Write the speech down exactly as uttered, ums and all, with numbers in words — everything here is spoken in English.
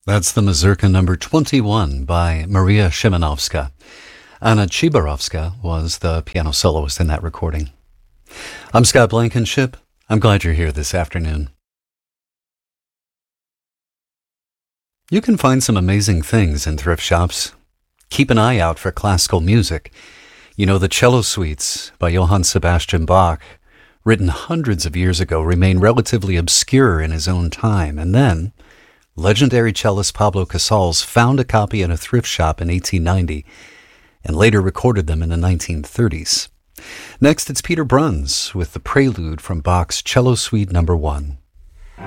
That's the Mazurka number twenty-one by Maria Szymanowska. Anna Chibarovska was the piano soloist in that recording. I'm Scott Blankenship. I'm glad you're here this afternoon. You can find some amazing things in thrift shops. Keep an eye out for classical music. You know, the cello suites by Johann Sebastian Bach, written hundreds of years ago, remain relatively obscure in his own time. And then, legendary cellist Pablo Casals found a copy in a thrift shop in eighteen ninety and later recorded them in the nineteen thirties. Next, it's Peter Bruns with the prelude from Bach's Cello Suite Number One.